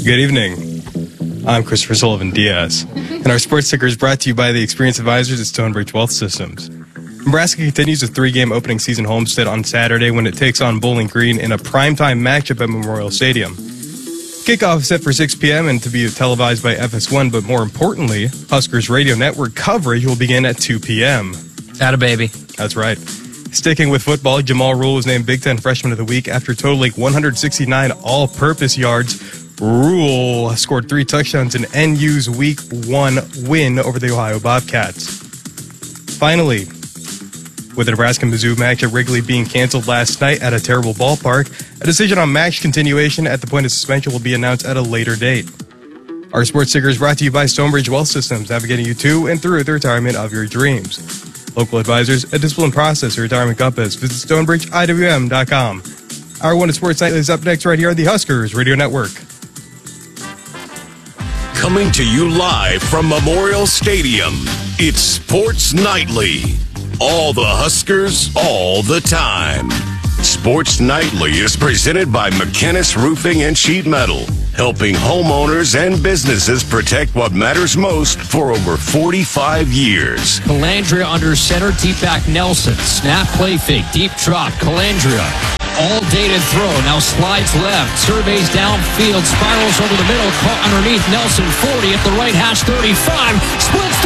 Good evening. I'm Christopher Sullivan Diaz, and our sports ticker is brought to you by the experienced advisors at Stonebridge Wealth Systems. Nebraska continues a 3-game opening season homestand on Saturday when it takes on Bowling Green in a primetime matchup at Memorial Stadium. Kickoff is set for 6 p.m. and to be televised by FS1, but more importantly, Huskers Radio Network coverage will begin at 2 p.m. Atta baby. That's right. Sticking with football, Jamal Rule was named Big Ten Freshman of the Week after totaling 169 all-purpose yards. Rule scored 3 touchdowns in NU's Week 1 win over the Ohio Bobcats. Finally, with the Nebraska-Mizzou match at Wrigley being canceled last night at a terrible ballpark, a decision on match continuation at the point of suspension will be announced at a later date. Our sports ticker is brought to you by Stonebridge Wealth Systems, navigating you to and through the retirement of your dreams. Local advisors, a disciplined process, a retirement compass. Visit StonebridgeIWM.com. Our One Sports Nightly is up next right here on the Huskers Radio Network. Coming to you live from Memorial Stadium, it's Sports Nightly. All the Huskers, all the time. Sports Nightly is presented by McKinnis Roofing and Sheet Metal, helping homeowners and businesses protect what matters most for over 45 years. Calandria under center, deep back Nelson. Snap, play fake, deep drop. Calandria, all dated throw. Now slides left, surveys downfield, spirals over the middle, caught underneath Nelson. 40 at the right hash, 35, splits